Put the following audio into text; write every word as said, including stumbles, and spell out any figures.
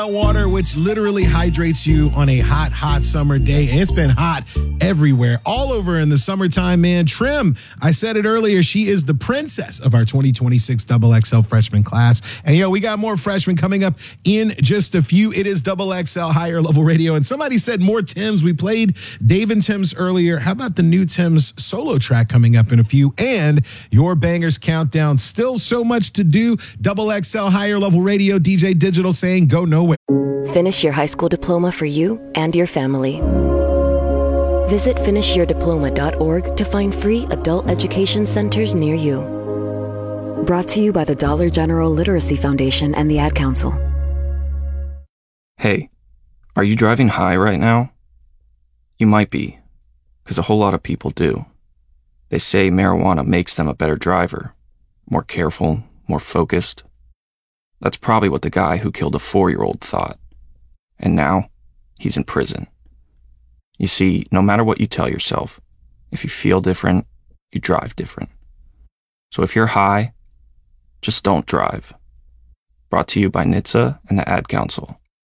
Water, which literally hydrates you on a hot, hot summer day. And it's been hot everywhere, all over in the summertime, man. Trim, I said it earlier, she is the princess of our twenty twenty-six double X L freshman class. And, yo, we got more freshmen coming up in just a few. It is double X L higher level radio. And somebody said more Tims. We played Dave and Tim's earlier. How about the new Tim's solo track coming up in a few? And your bangers countdown. Still so much to do. double X L higher level radio, D J Digital saying go nowhere. Finish your high school diploma for you and your family. Visit finish your diploma dot org to find free adult education centers near you. Brought to you by the Dollar General Literacy Foundation and the Ad Council. Hey, are you driving high right now? You might be, because a whole lot of people do. They say marijuana makes them a better driver, more careful, more focused. That's probably what the guy who killed a four-year-old thought. And now, he's in prison. You see, no matter what you tell yourself, if you feel different, you drive different. So if you're high, just don't drive. Brought to you by N H T S A and the Ad Council.